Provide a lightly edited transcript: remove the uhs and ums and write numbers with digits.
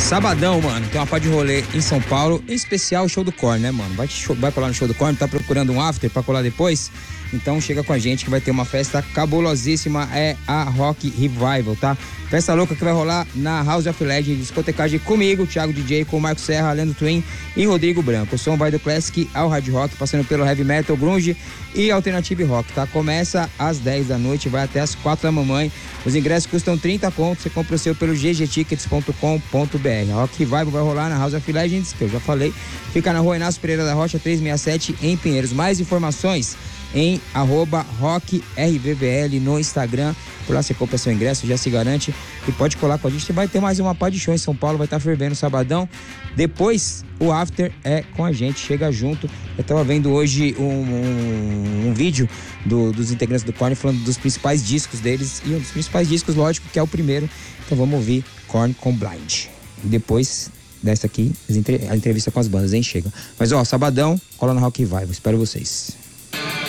Sabadão, mano, tem uma pá de rolê em São Paulo, em especial o show do Korn, né, mano? Vai colar no show do Korn, tá procurando um after pra colar depois? Então chega com a gente que vai ter uma festa cabulosíssima, é a Rock Revival, tá? Festa louca que vai rolar na House of Legend, discotecagem comigo, Thiago DJ, com o Marco Serra, Leandro Twin e Rodrigo Branco. O som vai do Classic ao Hard Rock, passando pelo Heavy Metal, Grunge e Alternative Rock, tá? Começa às 10 da noite, vai até às 4 da manhã. Os ingressos custam 30 contos, você compra o seu pelo ggtickets.com.br. A Rock Revival vai rolar na House of Legends, que eu já falei, fica na rua Inácio Pereira da Rocha, 367, em Pinheiros. Mais informações em @rockrvvl no Instagram. Por lá você compra seu ingresso, já se garante e pode colar com a gente. Vai ter mais uma pá de show em São Paulo, vai estar fervendo sabadão. Depois o after é com a gente, chega junto. Eu tava vendo hoje um vídeo dos integrantes do Korn falando dos principais discos deles, e um dos principais discos, lógico, que é o primeiro. Então vamos ouvir Korn com Blind. E depois dessa aqui, a entrevista com as bandas, hein? Chega. Mas ó, sabadão, cola na Rock Revival, espero vocês.